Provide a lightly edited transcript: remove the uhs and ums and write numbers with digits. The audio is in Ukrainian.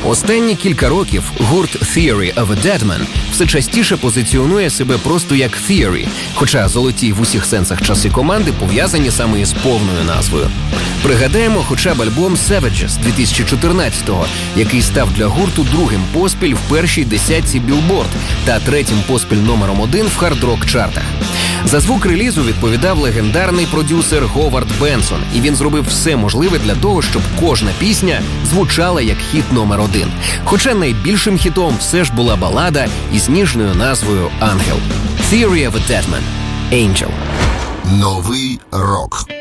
Останні кілька років гурт Theory of a Deadman все частіше позиціонує себе просто як Theory, хоча золоті в усіх сенсах часи команди пов'язані саме із повною назвою. Пригадаємо хоча б альбом Savages 2014-го, який став для гурту другим поспіль в першій десятці Billboard та третім поспіль номером 1 в хард-рок-чартах. За звук релізу відповідав легендарний продюсер Говард Бенсон, і він зробив все можливе для того, щоб кожна пісня звучала як хіт номер 1. Хоча найбільшим хітом все ж була балада із ніжною назвою «Ангел». Theory of a Deadman. Angel. Новий рок.